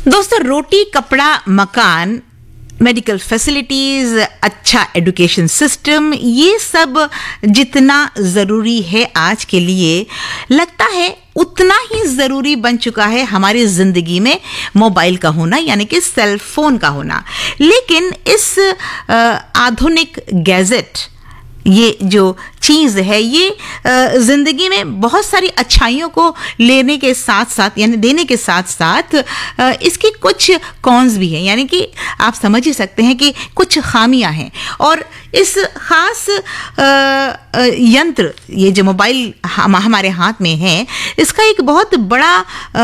दोस्तों, रोटी, कपड़ा, मकान, मेडिकल फैसिलिटीज, अच्छा एजुकेशन सिस्टम, ये सब जितना ज़रूरी है आज के लिए, लगता है उतना ही ज़रूरी बन चुका है हमारी ज़िंदगी में मोबाइल का होना, यानी कि सेल फोन का होना। लेकिन इस आधुनिक गैजेट, ये जो चीज़ है, ये ज़िंदगी में बहुत सारी अच्छाइयों को लेने के साथ साथ, यानी देने के साथ साथ, इसकी कुछ कॉन्स भी हैं, यानी कि आप समझ ही सकते हैं कि कुछ खामियां हैं। और इस खास यंत्र, ये जो मोबाइल हमारे हाथ में है, इसका एक बहुत बड़ा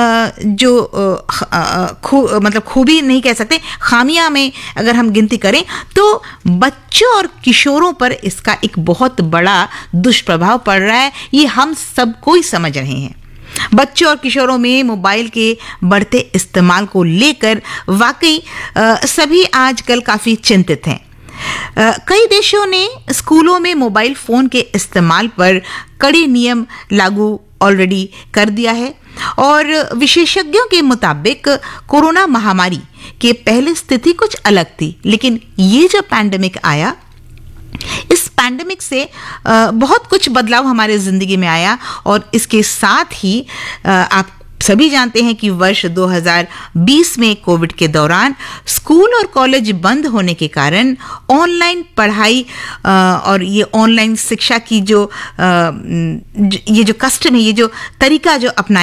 मतलब खूबी नहीं कह सकते, खामियां में अगर हम गिनती करें तो बच्चों और किशोरों पर इसका एक बहुत बड़ा दुष्प्रभाव पड़ रहा है। ये हम सबको ही समझ रहे हैं। बच्चों और किशोरों में मोबाइल के बढ़ते इस्तेमाल को लेकर वाकई सभी आजकल काफ़ी चिंतित हैं। कई देशों ने स्कूलों में मोबाइल फ़ोन के इस्तेमाल पर कड़े नियम लागू ऑलरेडी कर दिया है। और विशेषज्ञों के मुताबिक कोरोना महामारी के पहले स्थिति कुछ अलग थी, लेकिन ये जो पैंडेमिक आया, इस पैंडेमिक से बहुत कुछ बदलाव हमारे ज़िंदगी में आया। और इसके साथ ही आप सभी जानते हैं कि वर्ष 2020 में कोविड के दौरान स्कूल और कॉलेज बंद होने के कारण ऑनलाइन पढ़ाई और ये ऑनलाइन शिक्षा की ये जो कस्टम है, ये जो तरीका जो अपनाया